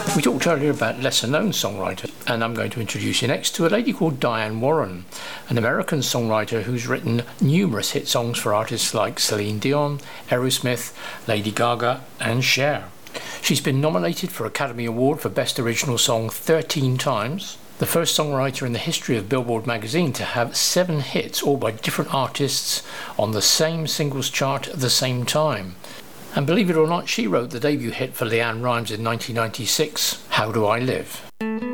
We talked earlier about lesser-known songwriters, and I'm going to introduce you next to a lady called Diane Warren, an American songwriter who's written numerous hit songs for artists like Celine Dion, Aerosmith, Lady Gaga and Cher. She's been nominated for Academy Award for Best Original Song 13 times, the first songwriter in the history of Billboard magazine to have 7 hits, all by different artists, on the same singles chart at the same time. And believe it or not, she wrote the debut hit for Leanne Rimes in 1996, How Do I Live?